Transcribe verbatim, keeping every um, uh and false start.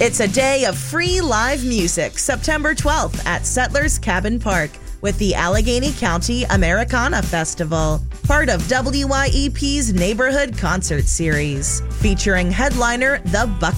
It's a day of free live music, September twelfth at Settlers Cabin Park with the Allegheny County Americana Festival, part of W Y E P's Neighborhood Concert Series, featuring headliner The Buck.